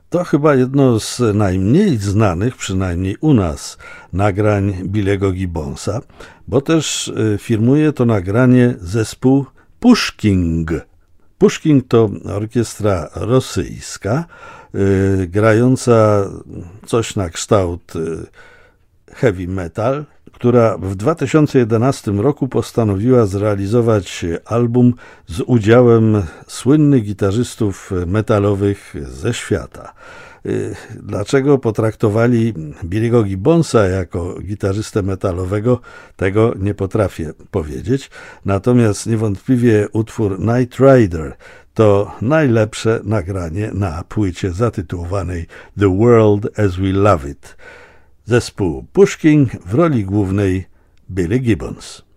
To chyba jedno z najmniej znanych, przynajmniej u nas, nagrań Billy'ego Gibbonsa, bo też firmuje to nagranie zespół Pushking. Pushking to orkiestra rosyjska, grająca coś na kształt heavy metal, która w 2011 roku postanowiła zrealizować album z udziałem słynnych gitarzystów metalowych ze świata. Dlaczego potraktowali Billy'ego Gibbonsa jako gitarzystę metalowego, tego nie potrafię powiedzieć. Natomiast niewątpliwie utwór Night Rider to najlepsze nagranie na płycie zatytułowanej The World as We Love It. Zespół Pushking, w roli głównej Billy Gibbons.